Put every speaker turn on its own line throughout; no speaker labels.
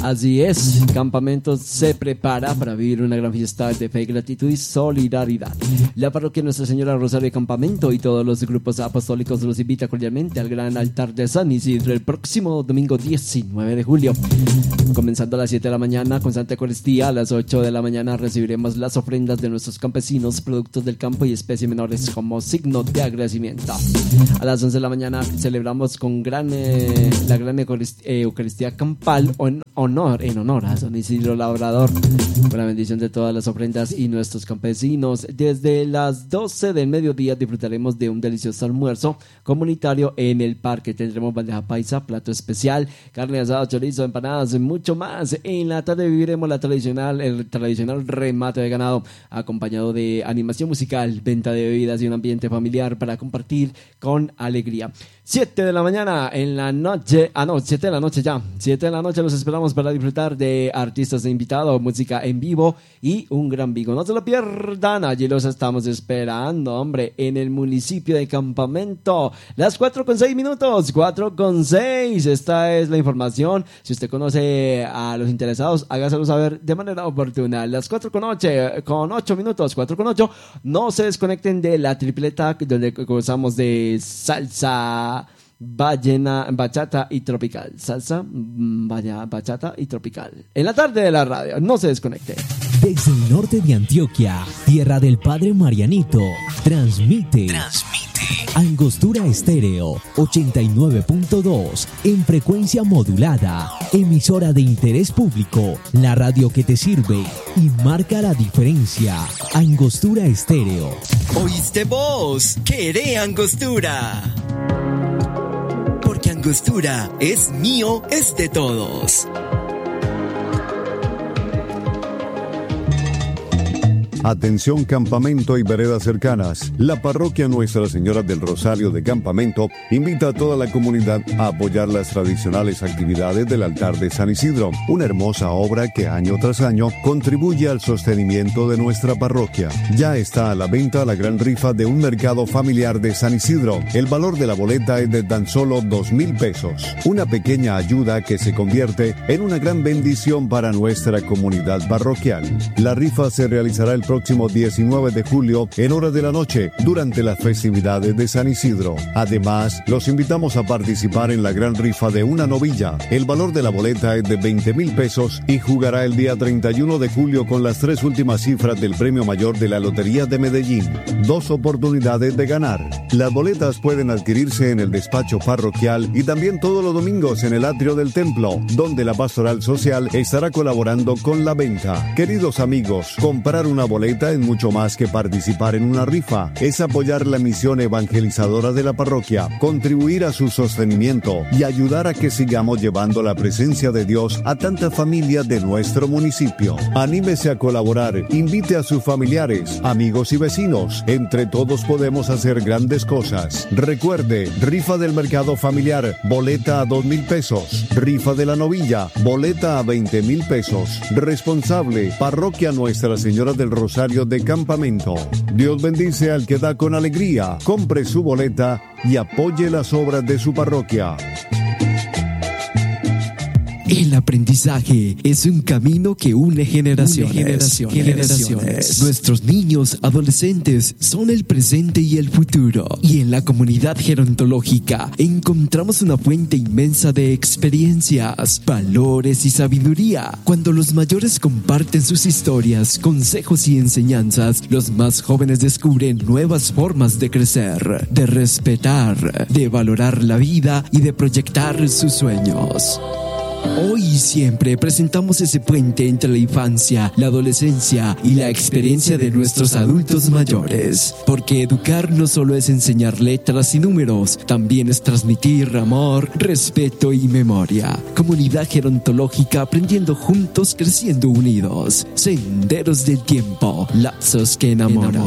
Así es, Campamento se prepara para vivir una gran fiesta de fe, gratitud y solidaridad. La parroquia Nuestra Señora Rosario de Campamento y todos los grupos apostólicos los invita cordialmente al gran altar de San Isidro el próximo domingo 19 de julio. Comenzando a las 7 de la mañana con Santa Eucaristía, a las 8 de la mañana recibiremos las ofrendas de nuestros campesinos, productos del campo y especies menores como signo de agradecimiento. A las 11 de la mañana celebramos con la gran Eucaristía campal en honor a San Isidro Labrador, con la bendición de todas las ofrendas y nuestros campesinos. Desde las 12 del mediodía disfrutaremos de un delicioso almuerzo comunitario en el parque. Tendremos bandeja paisa, plato especial, carne asada, chorizo, empanadas y mucho más. En la tarde viviremos el tradicional remate de ganado, acompañado de animación musical, venta de bebidas y un ambiente familiar para compartir con alegría. 7 de la mañana en la noche, 7 de la noche ya, 7 de la noche los esperamos para disfrutar de artistas de invitados, música en vivo y un gran bingo. No se lo pierdan, allí los estamos esperando, hombre, en el municipio de Campamento. Las 4:06, 4:06, esta es la información. Si usted conoce a los interesados, hágaselo saber de manera oportuna. Las 4:08, 4:08, no se desconecten de la tripleta donde gozamos de salsa, bachata y tropical. Salsa, bachata y tropical. En la tarde de la radio, no se desconecte.
Desde el norte de Antioquia, tierra del Padre Marianito, transmite Angostura Estéreo 89.2 en frecuencia modulada, emisora de interés público, la radio que te sirve y marca la diferencia. Angostura Estéreo.
¿Oíste vos? ¡Queré Angostura! Porque Angostura es mío, es de todos.
Atención Campamento y veredas cercanas. La parroquia Nuestra Señora del Rosario de Campamento invita a toda la comunidad a apoyar las tradicionales actividades del altar de San Isidro, una hermosa obra que año tras año contribuye al sostenimiento de nuestra parroquia. Ya está a la venta la gran rifa de un mercado familiar de San Isidro. El valor de la boleta es de tan solo 2,000 pesos. Una pequeña ayuda que se convierte en una gran bendición para nuestra comunidad parroquial. La rifa se realizará el próximo 19 de julio en horas de la noche durante las festividades de San Isidro. Además, los invitamos a participar en la gran rifa de una novilla. El valor de la boleta es de 20,000 pesos y jugará el día 31 de julio con las 3 últimas cifras del premio mayor de la Lotería de Medellín. 2 oportunidades de ganar. Las boletas pueden adquirirse en el despacho parroquial y también todos los domingos en el atrio del templo, donde la Pastoral Social estará colaborando con la venta. Queridos amigos, comprar una boleta es mucho más que participar en una rifa. Es apoyar la misión evangelizadora de la parroquia, contribuir a su sostenimiento y ayudar a que sigamos llevando la presencia de Dios a tantas familias de nuestro municipio. Anímese a colaborar, invite a sus familiares, amigos y vecinos. Entre todos podemos hacer grandes cosas. Recuerde, rifa del mercado familiar, boleta a 2,000 pesos. Rifa de la novilla, boleta a 20,000 pesos. Responsable, Parroquia Nuestra Señora del Rosario de Campamento. Dios bendice al que da con alegría. Compre su boleta y apoye las obras de su parroquia.
El aprendizaje es un camino que une generaciones. Nuestros niños, adolescentes son el presente y el futuro. Y en la comunidad gerontológica encontramos una fuente inmensa de experiencias, valores y sabiduría. Cuando los mayores comparten sus historias, consejos y enseñanzas, los más jóvenes descubren nuevas formas de crecer, de respetar, de valorar la vida y de proyectar sus sueños. Hoy y siempre presentamos ese puente entre la infancia, la adolescencia y la experiencia de nuestros adultos mayores. Porque educar no solo es enseñar letras y números, también es transmitir amor, respeto y memoria. Comunidad gerontológica aprendiendo juntos, creciendo unidos. Senderos del tiempo, lazos que enamoran.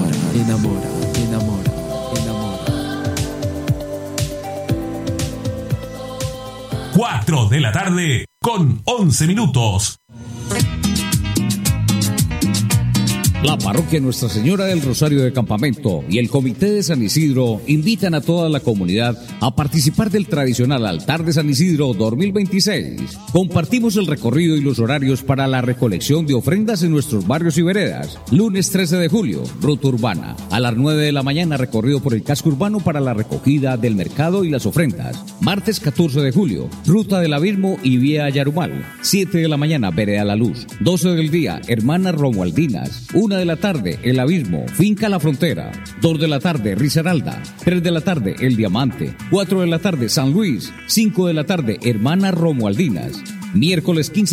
4 de la tarde con 11 minutos.
La parroquia Nuestra Señora del Rosario de Campamento y el Comité de San Isidro invitan a toda la comunidad a participar del tradicional Altar de San Isidro 2026. Compartimos el recorrido y los horarios para la recolección de ofrendas en nuestros barrios y veredas. Lunes 13 de julio, ruta urbana. A las 9 de la mañana, recorrido por el casco urbano para la recogida del mercado y las ofrendas. Martes 14 de julio, ruta del Abismo y vía Yarumal. 7 de la mañana, vereda La Luz. 12 del día, Hermanas Romualdinas. 1 de la tarde, El Abismo, Finca La Frontera. 2 de la tarde, Risaralda. 3 de la tarde, El Diamante. 4 de la tarde, San Luis. 5 de la tarde, Hermanas Romualdinas. Miércoles 15